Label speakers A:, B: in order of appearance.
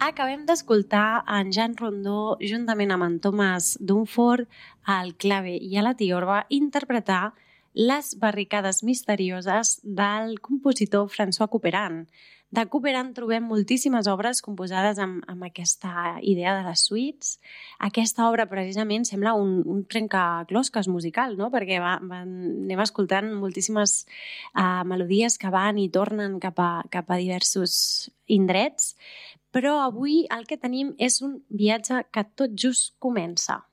A: Acabem d'escoltar en Jan Rondó, juntament amb en Thomas Dunford, al clave i a la tiorba, interpretar Les barricades misterioses del compositor François Couperin. De Couperin trobem moltíssimes obres composades amb aquesta idea de les suites. Aquesta obra precisament sembla un trencaclosques musical, no? Perquè anem escoltant moltíssimes melodies que van i tornen cap a diversos indrets, però avui el que tenim és un viatge que tot just comença.